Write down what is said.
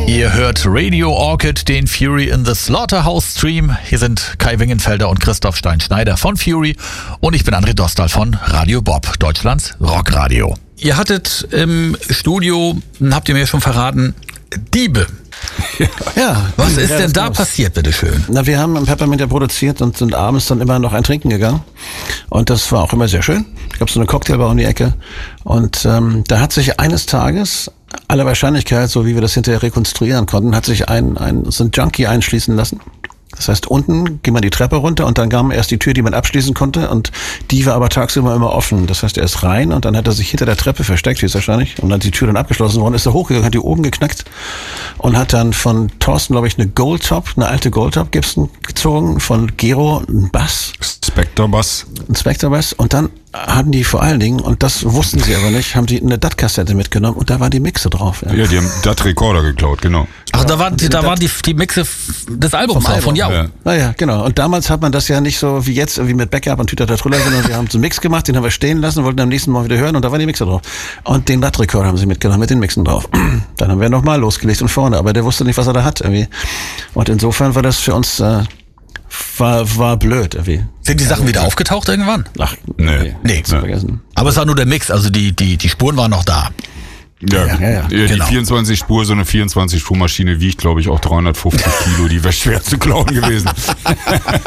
Ihr hört Radio Orchid, den Fury in the Slaughterhouse Stream. Hier sind Kai Wingenfelder und Christoph Stein-Schneider von Fury und ich bin André Dostal von Radio Bob, Deutschlands Rockradio. Ihr hattet im Studio, habt ihr mir schon verraten, Diebe. Ja. Was ist denn da passiert, bitteschön? Na, wir haben im Peppermint ja produziert und sind abends dann immer noch ein Trinken gegangen. Und das war auch immer sehr schön. Es gab so eine Cocktailbar um die Ecke. Und da hat sich eines Tages, aller Wahrscheinlichkeit, so wie wir das hinterher rekonstruieren konnten, hat sich so ein Junkie einschließen lassen. Das heißt, unten ging man die Treppe runter und dann kam erst die Tür, die man abschließen konnte, und die war aber tagsüber immer offen. Das heißt, er ist rein und dann hat er sich hinter der Treppe versteckt, höchstwahrscheinlich, und dann die Tür dann abgeschlossen worden, ist er hochgegangen, hat die oben geknackt und hat dann von Thorsten, glaube ich, eine alte Goldtop Gibson gezogen, von Gero einen Bass. Spectre Bass. Und dann hatten die vor allen Dingen, und das wussten sie aber nicht, haben die eine DAT-Kassette mitgenommen und da war die Mixe drauf. Ja, die haben DAT-Rekorder geklaut, genau. Ach, da waren die Mixe des Albums drauf, von Jau. Ja. Naja, genau. Und damals hat man das ja nicht so wie jetzt, irgendwie mit Backup und Tüter-Trüller, sondern wir haben so einen Mix gemacht, den haben wir stehen lassen, wollten am nächsten Mal wieder hören und da war die Mixe drauf. Und den DAT-Rekorder haben sie mitgenommen, mit den Mixen drauf. Dann haben wir nochmal losgelegt und vorne, aber der wusste nicht, was er da hat irgendwie. Und insofern war das für uns, war blöd irgendwie. Sind die Sachen wieder aufgetaucht irgendwann? Ach, Nee. vergessen. Aber es war nur der Mix, also die Spuren waren noch da. Ja, Die genau. 24-Spur, so eine 24-Spur-Maschine wiegt, glaube ich, auch 350 Kilo. Die wäre schwer zu klauen gewesen.